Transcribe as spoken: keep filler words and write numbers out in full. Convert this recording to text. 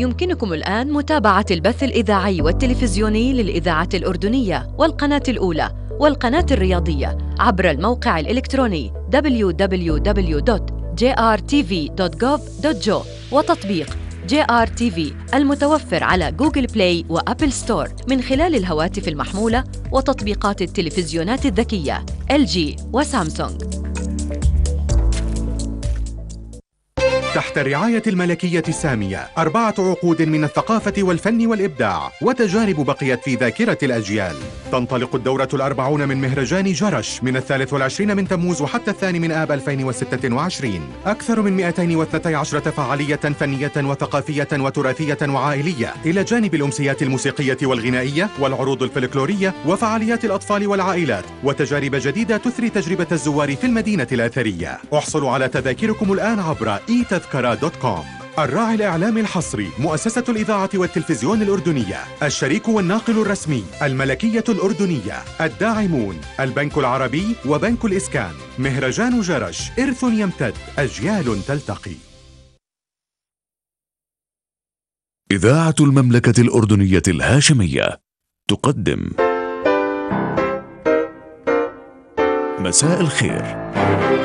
يمكنكم الآن متابعة البث الإذاعي والتلفزيوني للإذاعة الأردنية والقناة الأولى والقناة الرياضية عبر الموقع الإلكتروني دبليو دبليو دبليو دوت جي آر تي في دوت جوف دوت جو وتطبيق جي آر تي في المتوفر على جوجل بلاي وأبل ستور من خلال الهواتف المحمولة وتطبيقات التلفزيونات الذكية إل جي وسامسونج. تحت الرعاية الملكية السامية أربعة عقود من الثقافة والفن والإبداع وتجارب بقيت في ذاكرة الأجيال. تنطلق الدورة الأربعون من مهرجان جرش من الثالث والعشرين من تموز وحتى الثاني من آب ألفين وستة وعشرين. أكثر من مئتين واثنتي عشرة فعالية فنية وثقافية وتراثية وعائلية، إلى جانب الأمسيات الموسيقية والغنائية والعروض الفلكلورية وفعاليات الأطفال والعائلات وتجارب جديدة تثري تجربة الزوار في المدينة الأثرية. احصلوا على تذاكركم الآن عبر إي تذكرة دوت كوم. الراعي الإعلامي الحصري مؤسسة الإذاعة والتلفزيون الأردنية، الشريك والناقل الرسمي الملكية الأردنية، الداعمون البنك العربي وبنك الإسكان. مهرجان جرش إرث يمتد، أجيال تلتقي. إذاعة المملكة الأردنية الهاشمية تقدم مساء الخير.